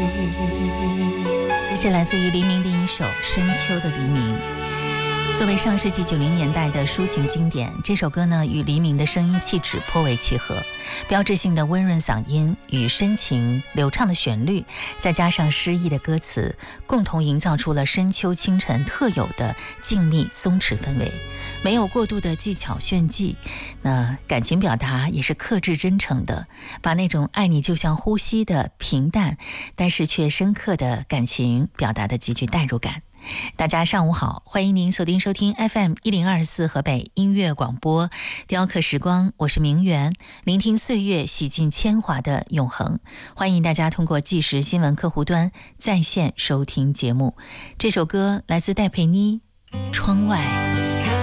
这是来自于黎明的一首《深秋的黎明》。作为上世纪90年代的抒情经典，这首歌呢与黎明的声音气质颇为契合，标志性的温润嗓音与深情流畅的旋律，再加上诗意的歌词，共同营造出了深秋清晨特有的静谧松弛氛围。没有过度的技巧炫技，那感情表达也是克制真诚的，把那种爱你就像呼吸的平淡但是却深刻的感情表达的极具代入感。大家上午好，欢迎您锁定收听 FM1024 河北音乐广播雕刻时光，我是明媛，聆听岁月洗尽铅华的永恒。欢迎大家通过即时新闻客户端在线收听节目。这首歌来自戴佩妮，窗外。